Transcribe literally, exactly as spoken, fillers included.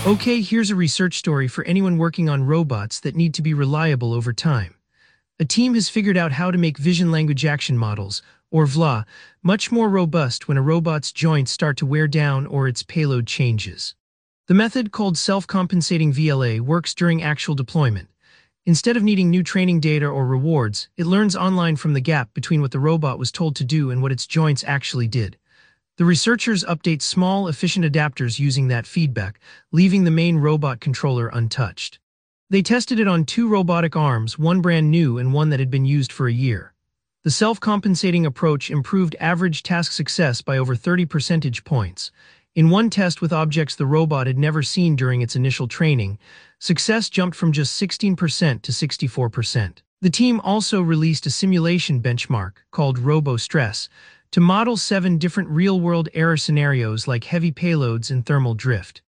Okay, here's a research story for anyone working on robots that need to be reliable over time. A team has figured out how to make vision language action models, or V L A, much more robust when a robot's joints start to wear down or its payload changes. The method, called self-compensating V L A, works during actual deployment. Instead of needing new training data or rewards, it learns online from the gap between what the robot was told to do and what its joints actually did. The researchers update small, efficient adapters using that feedback, leaving the main robot controller untouched. They tested it on two robotic arms, one brand new and one that had been used for a year. The self-compensating approach improved average task success by over thirty percentage points. In one test with objects the robot had never seen during its initial training, success jumped from just sixteen percent to sixty-four percent. The team also released a simulation benchmark, called Robo-Stress, to model seven different real-world error scenarios like heavy payloads and thermal drift.